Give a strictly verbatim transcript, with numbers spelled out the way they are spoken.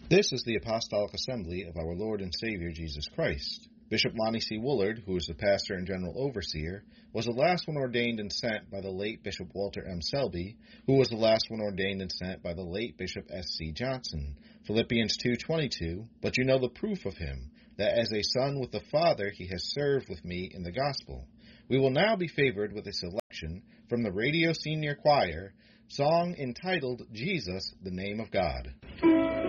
This is the Apostolic Assembly of our Lord and Savior Jesus Christ. Bishop Lonnie C. Woolard, who is the pastor and general overseer, was the last one ordained and sent by the late Bishop Walter M. Selby, who was the last one ordained and sent by the late Bishop S C. Johnson. Philippians two twenty-two, but you know the proof of him, that as a son with the Father he has served with me in the gospel. We will now be favored with a selection from the Radio Senior Choir, song entitled Jesus, the Name of God.